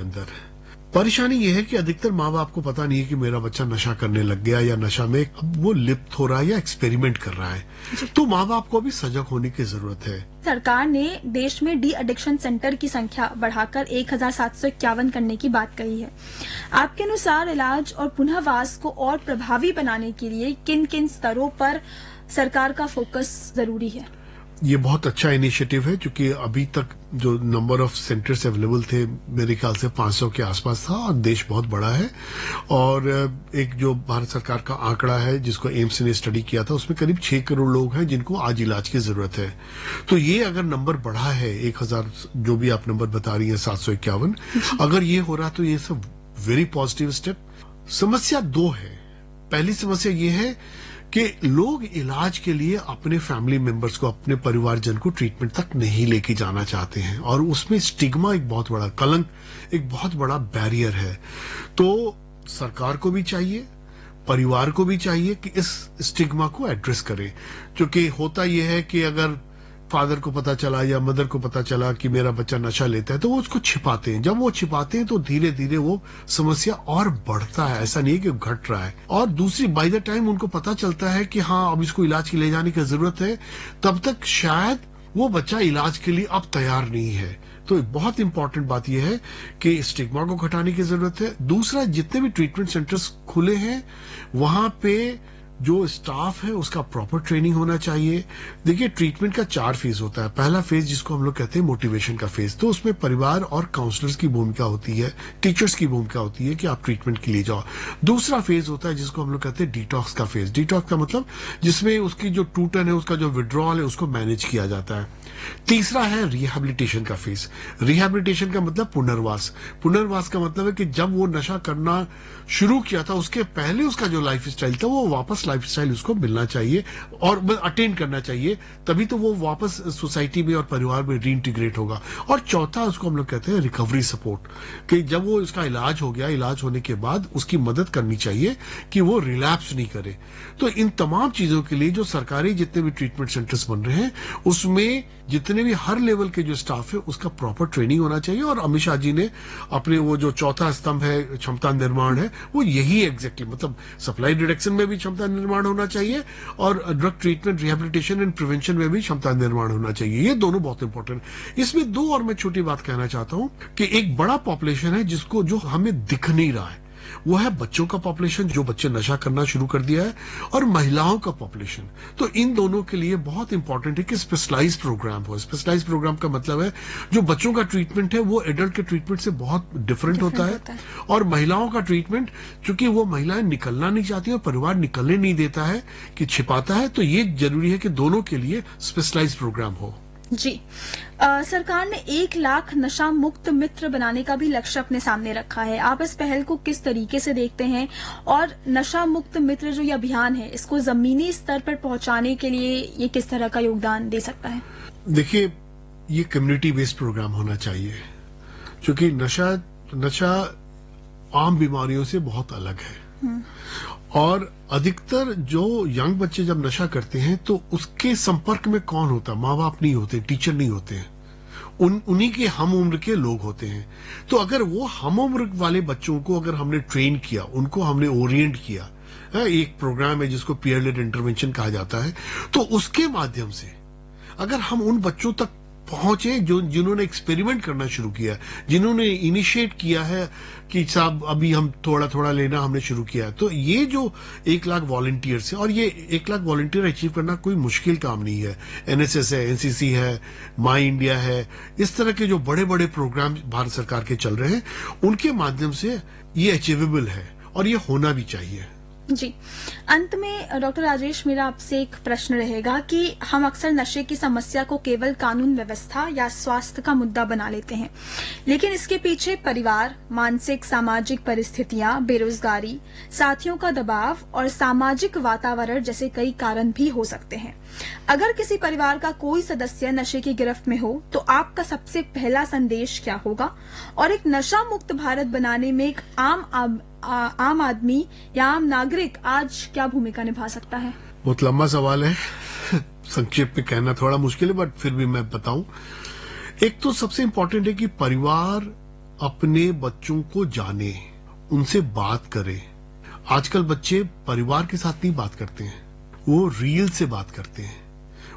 अंदर। परेशानी यह है कि अधिकतर माँ बाप को पता नहीं है कि मेरा बच्चा नशा करने लग गया या नशा में अब वो लिप्त हो रहा है या एक्सपेरिमेंट कर रहा है। तो माँ बाप को भी सजग होने की जरूरत है। सरकार ने देश में डी एडिक्शन सेंटर की संख्या बढ़ाकर 1751 करने की बात कही है। आपके अनुसार इलाज और पुनर्वास को और प्रभावी बनाने के लिए किन किन स्तरों पर सरकार का फोकस जरूरी है? ये बहुत अच्छा इनिशिएटिव है, क्योंकि अभी तक जो नंबर ऑफ सेंटर्स अवेलेबल थे मेरे ख्याल से 500 के आसपास था, और देश बहुत बड़ा है। और एक जो भारत सरकार का आंकड़ा है जिसको एम्स ने स्टडी किया था, उसमें करीब 6 करोड़ लोग हैं जिनको आज इलाज की जरूरत है। तो ये अगर नंबर बढ़ा है 1000, जो भी आप नंबर बता रही हैं 751, अगर ये हो रहा तो ये सब वेरी पॉजिटिव स्टेप। समस्या 2 है। पहली समस्या ये है कि लोग इलाज के लिए अपने फैमिली मेंबर्स को, अपने परिवारजन को ट्रीटमेंट तक नहीं लेके जाना चाहते हैं, और उसमें स्टिग्मा एक बहुत बड़ा कलंक, एक बहुत बड़ा बैरियर है। तो सरकार को भी चाहिए, परिवार को भी चाहिए कि इस स्टिग्मा को एड्रेस करे। क्योंकि होता यह है कि अगर फादर को पता चला या मदर को पता चला कि मेरा बच्चा नशा लेता है तो वो उसको छिपाते हैं। जब वो छिपाते हैं तो धीरे धीरे वो समस्या और बढ़ता है, ऐसा नहीं है कि घट रहा है। और दूसरी, बाय द टाइम उनको पता चलता है कि हाँ अब इसको इलाज के ले जाने की जरूरत है, तब तक शायद वो बच्चा इलाज के लिए अब तैयार नहीं है। तो बहुत इंपॉर्टेंट बात यह है कि स्टिग्मा को घटाने की जरूरत है। दूसरा, जितने भी ट्रीटमेंट सेंटर्स खुले हैं वहां पे जो स्टाफ है उसका प्रॉपर ट्रेनिंग होना चाहिए। देखिए, ट्रीटमेंट का 4 फेज होता है। पहला फेज जिसको हम लोग कहते हैं मोटिवेशन का फेज, तो उसमें परिवार और काउंसलर्स की भूमिका होती है, टीचर्स की भूमिका होती है कि आप ट्रीटमेंट के लिए जाओ। दूसरा फेज होता है जिसको हम लोग कहते हैं डिटॉक्स का फेज। डिटॉक्स का मतलब जिसमें उसकी जो टूटन है, उसका जो विड्रॉल है, उसको मैनेज किया जाता है। तीसरा है रिहैबिलिटेशन का फेज। रिहैबिलिटेशन का मतलब पुनर्वास। पुनर्वास का मतलब है कि जब वो नशा करना शुरू किया था उसके पहले उसका जो लाइफ स्टाइल था वो वापस लाइफ स्टाइल उसको मिलना चाहिए और अटेन करना चाहिए, तभी तो वो वापस सोसाइटी में और परिवार में रीइंटीग्रेट होगा। और चौथा उसको हम लोग कहते हैं रिकवरी सपोर्ट, कि जब वो इसका इलाज हो गया, इलाज होने के बाद उसकी मदद करनी चाहिए कि वो रिलैप्स नहीं करे। तो इन तमाम चीजों के लिए जो सरकारी जितने भी ट्रीटमेंट सेंटर्स बन रहे हैं उसमें जितने भी हर लेवल के जो स्टाफ है उसका प्रॉपर ट्रेनिंग होना चाहिए। और अमित शाह जी ने अपने वो जो चौथा स्तंभ है क्षमता निर्माण है, वो यही एग्जैक्टली, मतलब सप्लाई डिडक्शन में भी क्षमता निर्माण होना चाहिए और drug treatment, rehabilitation and prevention में भी क्षमता निर्माण होना चाहिए। ये दोनों बहुत इंपॉर्टेंट। इसमें 2 और मैं छोटी बात कहना चाहता हूं कि एक बड़ा पॉपुलेशन है जिसको जो हमें दिख नहीं रहा है, वो है बच्चों का पॉपुलेशन, जो बच्चे नशा करना शुरू कर दिया है, और महिलाओं का पॉपुलेशन। तो इन दोनों के लिए बहुत इंपॉर्टेंट है कि स्पेशलाइज प्रोग्राम हो। स्पेशलाइज प्रोग्राम का मतलब है जो बच्चों का ट्रीटमेंट है वो एडल्ट के ट्रीटमेंट से बहुत डिफरेंट होता है। और महिलाओं का ट्रीटमेंट, चूंकि वो महिलाएं निकलना नहीं चाहती और परिवार निकलने नहीं देता है कि छिपाता है, तो ये जरूरी है कि दोनों के लिए स्पेशलाइज प्रोग्राम हो। जी, सरकार ने 1 लाख नशा मुक्त मित्र बनाने का भी लक्ष्य अपने सामने रखा है। आप इस पहल को किस तरीके से देखते हैं, और नशा मुक्त मित्र जो ये अभियान है इसको जमीनी स्तर पर पहुंचाने के लिए ये किस तरह का योगदान दे सकता है? देखिए, ये कम्युनिटी बेस्ड प्रोग्राम होना चाहिए, क्योंकि नशा आम बीमारियों से बहुत अलग है। और अधिकतर जो यंग बच्चे जब नशा करते हैं तो उसके संपर्क में कौन होता है? माँ बाप नहीं होते, टीचर नहीं होते हैं, उन्हीं के हम उम्र के लोग होते हैं। तो अगर वो हम उम्र वाले बच्चों को अगर हमने ट्रेन किया, उनको हमने ओरिएंट किया, एक प्रोग्राम है जिसको पीयर लेड इंटरवेंशन कहा जाता है, तो उसके माध्यम से अगर हम उन बच्चों तक पहुंचे जिन्होंने एक्सपेरिमेंट करना शुरू किया, जिन्होंने इनिशिएट किया है कि साहब अभी हम थोड़ा थोड़ा लेना हमने शुरू किया है, तो ये जो 1 लाख वॉलंटियर्स है, और ये 1 लाख वॉलंटियर अचीव करना कोई मुश्किल काम नहीं है। एनएसएस है, एनसीसी है, माई इंडिया है, इस तरह के जो बड़े बड़े प्रोग्राम भारत सरकार के चल रहे हैं, उनके माध्यम से ये अचीवेबल है और ये होना भी चाहिए। जी, अंत में डॉक्टर राजेश, मेरा आपसे एक प्रश्न रहेगा कि हम अक्सर नशे की समस्या को केवल कानून व्यवस्था या स्वास्थ्य का मुद्दा बना लेते हैं, लेकिन इसके पीछे परिवार, मानसिक सामाजिक परिस्थितियां, बेरोजगारी, साथियों का दबाव और सामाजिक वातावरण जैसे कई कारण भी हो सकते हैं। अगर किसी परिवार का कोई सदस्य नशे की गिरफ्त में हो तो आपका सबसे पहला संदेश क्या होगा, और एक नशा मुक्त भारत बनाने में एक आम आदमी या आम नागरिक आज क्या भूमिका निभा सकता है? बहुत लंबा सवाल है, संक्षेप में कहना थोड़ा मुश्किल है, बट फिर भी मैं बताऊं। एक तो सबसे इंपॉर्टेंट है कि परिवार अपने बच्चों को जाने, उनसे बात करे। आजकल बच्चे परिवार के साथ नहीं बात करते हैं, वो रील से बात करते हैं।